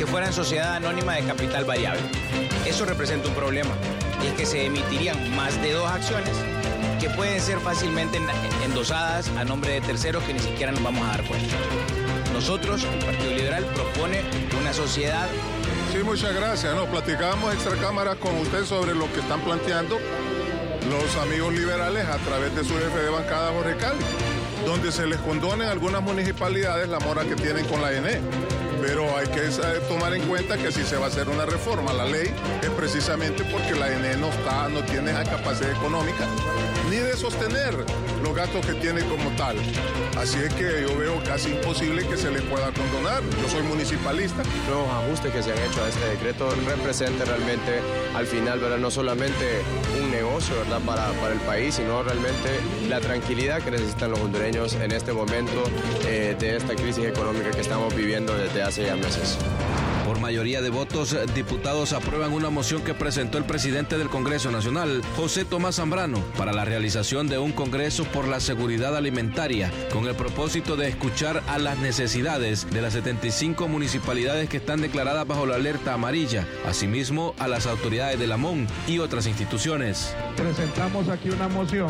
que fueran sociedad anónima de capital variable. Eso representa un problema, y es que se emitirían más de 2 acciones que pueden ser fácilmente endosadas a nombre de terceros que ni siquiera nos vamos a dar cuenta. Nosotros, el Partido Liberal, propone una sociedad. Sí, muchas gracias. Platicábamos extra cámara con usted sobre lo que están planteando los amigos liberales a través de su jefe de bancada, Jorge Cali, donde se les condona en algunas municipalidades la mora que tienen con la ENE. Pero hay que tomar en cuenta que si se va a hacer una reforma a la ley es precisamente porque la ENE no tiene la capacidad económica ni de sostener los gastos que tiene como tal. Así es que yo veo casi imposible que se le pueda condonar. Yo soy municipalista. Los ajustes que se han hecho a este decreto representan realmente al final, ¿verdad?, no solamente un negocio, ¿verdad?, para el país, sino realmente la tranquilidad que necesitan los hondureños en este momento de esta crisis económica que estamos viviendo desde hace ya meses. Por mayoría de votos, diputados aprueban una moción que presentó el presidente del Congreso Nacional, José Tomás Zambrano, para la realización de un Congreso por la Seguridad Alimentaria, con el propósito de escuchar a las necesidades de las 75 municipalidades que están declaradas bajo la alerta amarilla, asimismo a las autoridades de la MON y otras instituciones. Presentamos aquí una moción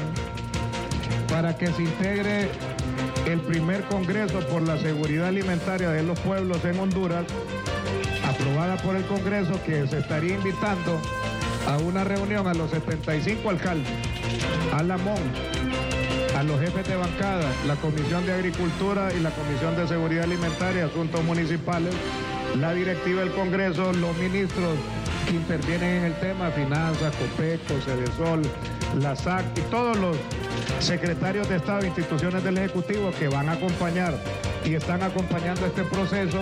para que se integre el primer Congreso por la Seguridad Alimentaria de los Pueblos en Honduras, aprobada por el Congreso, que se estaría invitando a una reunión a los 75 alcaldes, a la MON, a los jefes de bancada, la Comisión de Agricultura y la Comisión de Seguridad Alimentaria y Asuntos Municipales, la directiva del Congreso, los ministros que intervienen en el tema, Finanzas, COPECO, Cedesol, la SAC y todos los secretarios de Estado e instituciones del Ejecutivo que van a acompañar y están acompañando este proceso.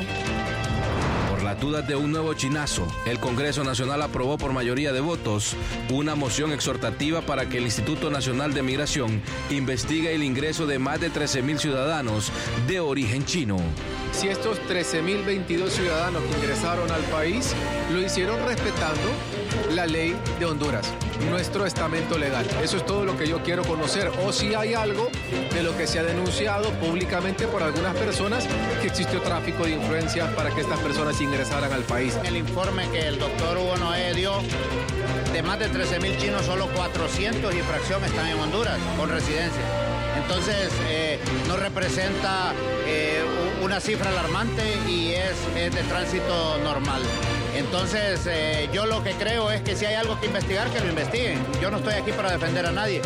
Por las dudas de un nuevo chinazo, el Congreso Nacional aprobó por mayoría de votos una moción exhortativa para que el Instituto Nacional de Migración investigue el ingreso de más de 13.000 ciudadanos de origen chino. Si estos 13.022 ciudadanos que ingresaron al país lo hicieron respetando la ley de Honduras, nuestro estamento legal. Eso es todo lo que yo quiero conocer. O si hay algo de lo que se ha denunciado públicamente por algunas personas que existió tráfico de influencias para que estas personas ingresaran al país. El informe que el doctor Hugo Noé dio, de más de 13.000 chinos, solo 400 y fracción están en Honduras con residencia. Entonces, no representa una cifra alarmante y es de tránsito normal. Entonces, yo lo que creo es que si hay algo que investigar, que lo investiguen. Yo no estoy aquí para defender a nadie.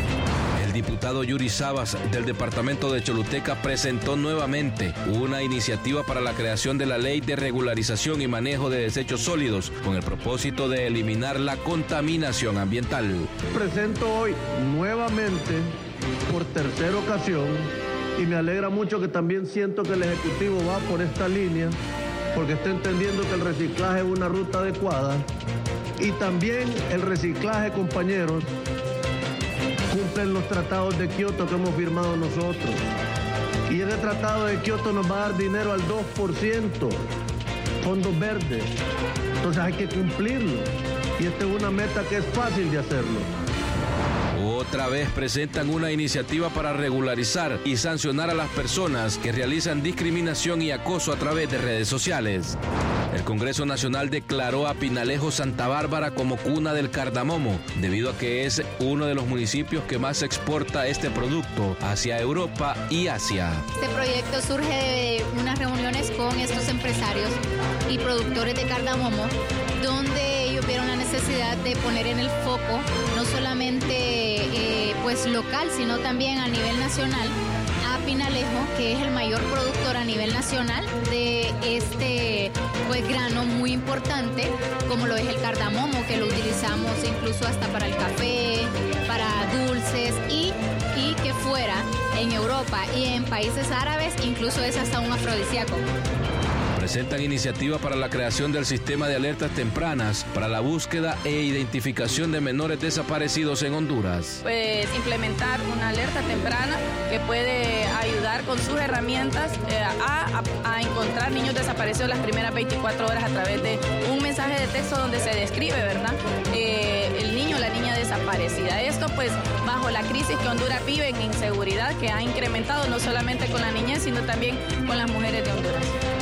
El diputado Yuri Sabas del departamento de Choluteca presentó nuevamente una iniciativa para la creación de la Ley de Regularización y Manejo de Desechos Sólidos con el propósito de eliminar la contaminación ambiental. Presento hoy nuevamente por tercera ocasión y me alegra mucho que también siento que el Ejecutivo va por esta línea porque está entendiendo que el reciclaje es una ruta adecuada y también el reciclaje, compañeros, cumplen los tratados de Kioto que hemos firmado nosotros. Y ese tratado de Kioto nos va a dar dinero al 2%, fondos verdes. Entonces hay que cumplirlo. Y esta es una meta que es fácil de hacerlo. Otra vez presentan una iniciativa para regularizar y sancionar a las personas que realizan discriminación y acoso a través de redes sociales. El Congreso Nacional declaró a Pinalejo Santa Bárbara como cuna del cardamomo, debido a que es uno de los municipios que más exporta este producto hacia Europa y Asia. Este proyecto surge de unas reuniones con estos empresarios y productores de cardamomo, donde ellos vieron la necesidad de poner en el foco no solamente local, sino también a nivel nacional a Pinalejo, que es el mayor productor a nivel nacional de este grano muy importante, como lo es el cardamomo, que lo utilizamos incluso hasta para el café, para dulces y que fuera en Europa y en países árabes incluso es hasta un afrodisíaco. Presentan iniciativa para la creación del sistema de alertas tempranas para la búsqueda e identificación de menores desaparecidos en Honduras. Pues implementar una alerta temprana que puede ayudar con sus herramientas a encontrar niños desaparecidos las primeras 24 horas a través de un mensaje de texto donde se describe, ¿verdad?, el niño o la niña desaparecida. Esto pues bajo la crisis que Honduras vive en inseguridad, que ha incrementado no solamente con la niñez, sino también con las mujeres de Honduras.